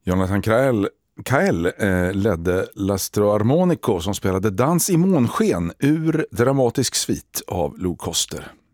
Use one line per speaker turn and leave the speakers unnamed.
Jonathan Cael ledde L'Astro Armonico som spelade Dans i månsken ur Dramatisk svit av Lou Koster.